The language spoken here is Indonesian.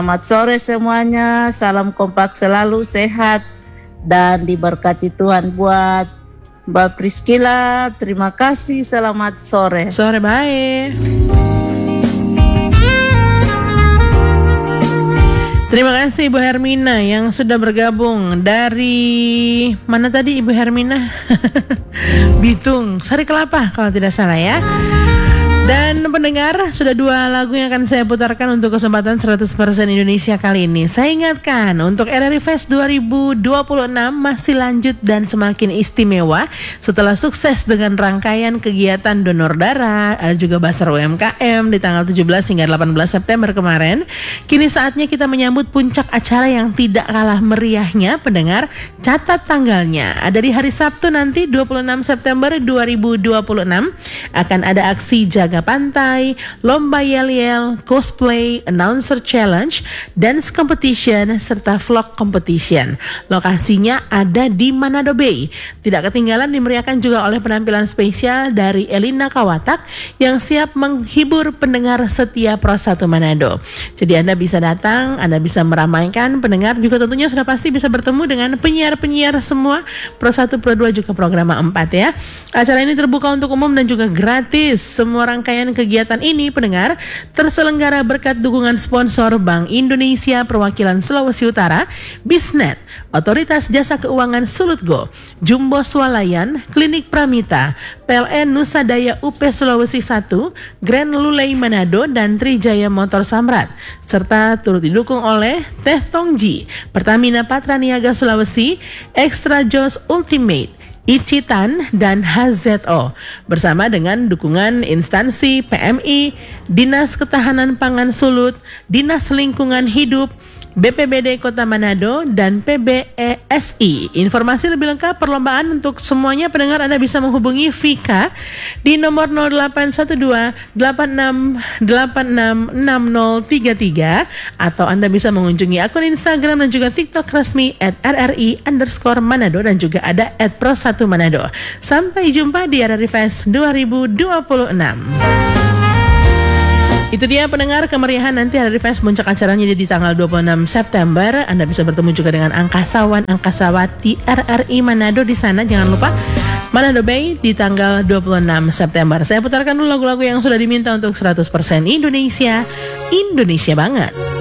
Selamat sore semuanya, salam kompak selalu, sehat dan diberkati Tuhan. Buat Mbak Priscila, terima kasih, selamat sore. Sore baik. Terima kasih Ibu Hermina yang sudah bergabung dari mana tadi Ibu Hermina? Bitung, Sari Kelapa kalau tidak salah ya. Dan pendengar, sudah 2 lagu yang akan saya putarkan untuk kesempatan 100% Indonesia kali ini. Saya ingatkan, untuk RRI Fest 2026 masih lanjut dan semakin istimewa setelah sukses dengan rangkaian kegiatan donor darah, ada juga Basar UMKM di tanggal 17 hingga 18 September kemarin. Kini saatnya kita menyambut puncak acara yang tidak kalah meriahnya. Pendengar, catat tanggalnya. Ada di hari Sabtu nanti 26 September 2026 akan ada aksi Jaga Pantai, lomba yel-yel, cosplay, announcer challenge, dance competition, serta vlog competition. Lokasinya ada di Manado Bay. Tidak ketinggalan dimeriahkan juga oleh penampilan spesial dari Elina Kawatak yang siap menghibur pendengar setia Pro 1 Manado. Jadi Anda bisa datang, Anda bisa meramaikan pendengar, juga tentunya sudah pasti bisa bertemu dengan penyiar-penyiar semua Pro 1, Pro 2, juga program 4 ya. Acara ini terbuka untuk umum dan juga gratis. Semua rangkaian kegiatan ini, pendengar, terselenggara berkat dukungan sponsor Bank Indonesia Perwakilan Sulawesi Utara, Bisnet, Otoritas Jasa Keuangan Sulutgo, Jumbo Swalayan, Klinik Pramita, PLN Nusa Daya UP Sulawesi 1, Grand Lulei Manado, dan Trijaya Motor Samrat, serta turut didukung oleh Teh Tongji, Pertamina Patraniaga Sulawesi, Extra Jos Ultimate, Icitan, dan HZO bersama dengan dukungan instansi PMI, Dinas Ketahanan Pangan Sulut, Dinas Lingkungan Hidup, BPBD Kota Manado, dan PBESI. Informasi lebih lengkap perlombaan untuk semuanya, pendengar, Anda bisa menghubungi Vika di nomor 0812 86866033 atau Anda bisa mengunjungi akun Instagram dan juga TikTok resmi @RRI_Manado dan juga ada @Pro1Manado. Sampai jumpa di RRI Fest 2026. Itu dia pendengar, kemeriahan nanti RRI Fest, puncak acaranya di tanggal 26 September. Anda bisa bertemu juga dengan angkasawan, angkasawati RRI Manado di sana. Jangan lupa Manado Bay di tanggal 26 September. Saya putarkan dulu lagu-lagu yang sudah diminta untuk 100% Indonesia banget.